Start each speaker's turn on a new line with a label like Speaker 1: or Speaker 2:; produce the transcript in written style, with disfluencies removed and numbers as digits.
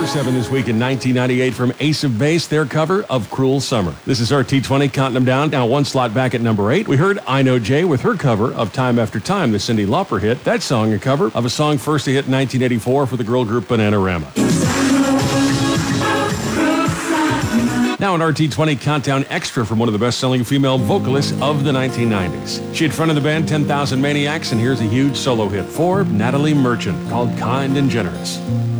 Speaker 1: 7 this week in 1998 from Ace of Base, their cover of Cruel Summer. This is RT20, counting them down. Now one slot back at number 8. We heard I Know Jay with her cover of Time After Time, the Cyndi Lauper hit. That song a cover of a song first a hit in 1984 for the girl group Bananarama. Now an RT20 Countdown Extra from one of the best-selling female vocalists of the 1990s. She had fronted the band 10,000 Maniacs, and here's a huge solo hit for Natalie Merchant called Kind and Generous.